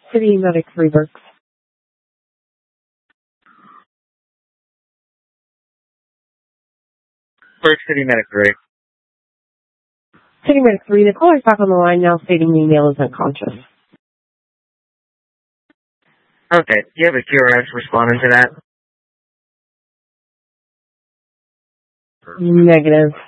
City Medic 3 Berks. Berks City Medic 3. City Medic 3, the caller's back on the line now stating the male is unconscious. Okay, do you have a QRS responding to that? Negative.